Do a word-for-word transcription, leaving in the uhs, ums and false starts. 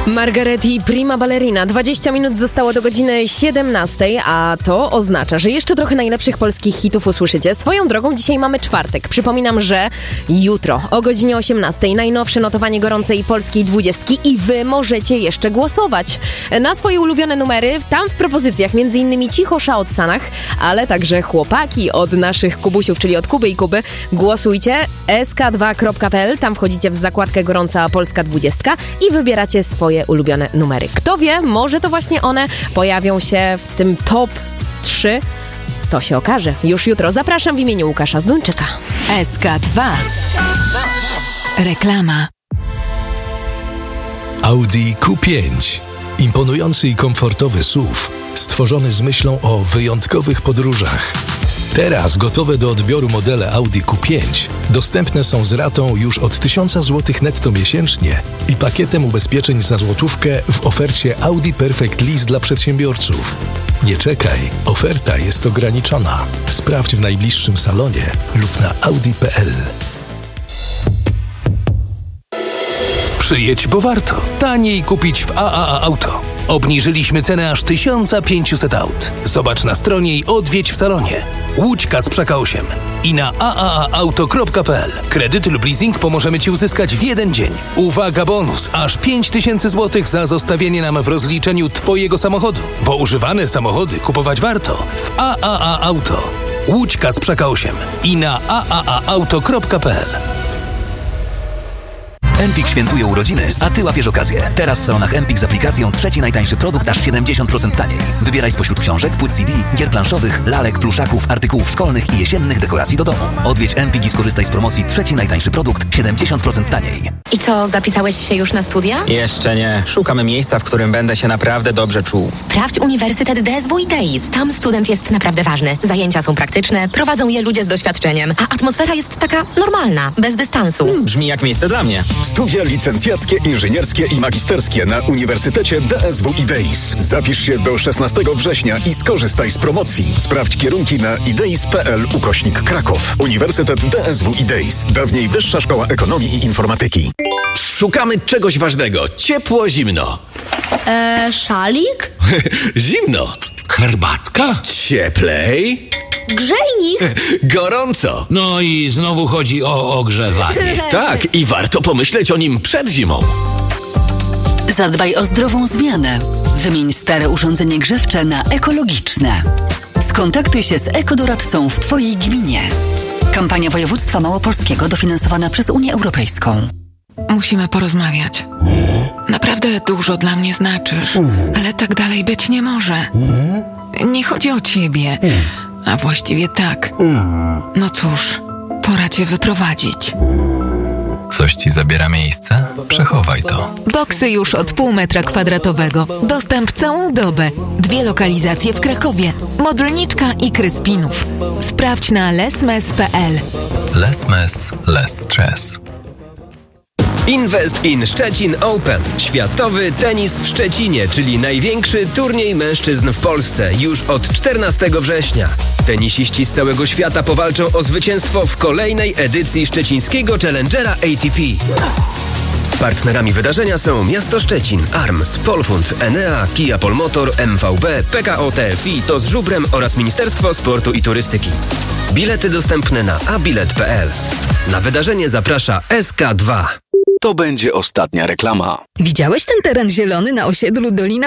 Margaret i Prima Ballerina. dwadzieścia minut zostało do godziny siedemnastej, a to oznacza, że jeszcze trochę najlepszych polskich hitów usłyszycie. Swoją drogą dzisiaj mamy czwartek. Przypominam, że jutro o godzinie osiemnastej najnowsze notowanie gorącej polskiej dwudziestki i wy możecie jeszcze głosować na swoje ulubione numery. Tam w propozycjach między innymi Cichosza od Sanach, ale także chłopaki od naszych Kubusiów, czyli od Kuby i Kuby. Głosujcie es ka dwa kropka pe el, tam wchodzicie w zakładkę Gorąca Polska dwudziestka i wybieracie swoje ulubione numery. Kto wie, może to właśnie one pojawią się w tym top trzy. To się okaże już jutro. Zapraszam w imieniu Łukasza Zduńczyka. es ka dwa. Reklama. Audi Q pięć. Imponujący i komfortowy S U V, stworzony z myślą o wyjątkowych podróżach. Teraz gotowe do odbioru modele Audi Q pięć dostępne są z ratą już od tysiąc złotych netto miesięcznie i pakietem ubezpieczeń za złotówkę w ofercie Audi Perfect Lease dla przedsiębiorców. Nie czekaj, oferta jest ograniczona. Sprawdź w najbliższym salonie lub na audi kropka pe el. Przyjedź, bo warto. Taniej kupić w A A A Auto. Obniżyliśmy cenę aż tysiąc pięćset aut. Zobacz na stronie i odwiedź w salonie. Łódź Kasprzyka osiem. I na a a a auto kropka pe el. Kredyt lub leasing pomożemy Ci uzyskać w jeden dzień. Uwaga, bonus! Aż pięć tysięcy złotych za zostawienie nam w rozliczeniu Twojego samochodu. Bo używane samochody kupować warto w A A A Auto. Łódź Kasprzyka osiem. I na a a a auto kropka pe el. Empik świętuje urodziny, a Ty łapiesz okazję. Teraz w salonach Empik z aplikacją trzeci najtańszy produkt aż siedemdziesiąt procent taniej. Wybieraj spośród książek, płyt C D, gier planszowych, lalek, pluszaków, artykułów szkolnych i jesiennych dekoracji do domu. Odwiedź Empik i skorzystaj z promocji trzeci najtańszy produkt siedemdziesiąt procent taniej. I co, zapisałeś się już na studia? Jeszcze nie. Szukamy miejsca, w którym będę się naprawdę dobrze czuł. Sprawdź Uniwersytet D S W i D I S. Tam student jest naprawdę ważny. Zajęcia są praktyczne, prowadzą je ludzie z doświadczeniem, a atmosfera jest taka normalna, bez dystansu. Hmm, brzmi jak miejsce dla mnie. Studia licencjackie, inżynierskie i magisterskie na Uniwersytecie D S W i D I S. Zapisz się do szesnastego września i skorzystaj z promocji. Sprawdź kierunki na ideis kropka pe el ukośnik Kraków. Uniwersytet D S W i D I S. Dawniej Wyższa Szkoła Ekonomii i Informatyki. Szukamy czegoś ważnego. Ciepło, zimno. Eee, szalik? Zimno. Herbatka? Cieplej. Grzejnik? Gorąco. No i znowu chodzi o ogrzewanie. Tak, i warto pomyśleć o nim przed zimą. Zadbaj o zdrową zmianę. Wymień stare urządzenie grzewcze na ekologiczne. Skontaktuj się z ekodoradcą w Twojej gminie. Kampania Województwa Małopolskiego dofinansowana przez Unię Europejską. Musimy porozmawiać. Naprawdę dużo dla mnie znaczysz, ale tak dalej być nie może. Nie chodzi o ciebie, a właściwie tak. No cóż, pora cię wyprowadzić. Coś ci zabiera miejsce? Przechowaj to. Boksy już od pół metra kwadratowego. Dostęp całą dobę. Dwie lokalizacje w Krakowie. Modlniczka i Kryspinów. Sprawdź na lesmes kropka pe el. Lesmes, less stress. Invest in Szczecin Open. Światowy tenis w Szczecinie, czyli największy turniej mężczyzn w Polsce już od czternastego września. Tenisiści z całego świata powalczą o zwycięstwo w kolejnej edycji szczecińskiego Challengera A T P. Partnerami wydarzenia są Miasto Szczecin, Arms, Polfund, Enea, Kia Polmotor, M V B, P K O T F I, to z Żubrem oraz Ministerstwo Sportu i Turystyki. Bilety dostępne na a bilet kropka pe el. Na wydarzenie zaprasza S K dwa. To będzie ostatnia reklama. Widziałeś ten teren zielony na osiedlu Dolina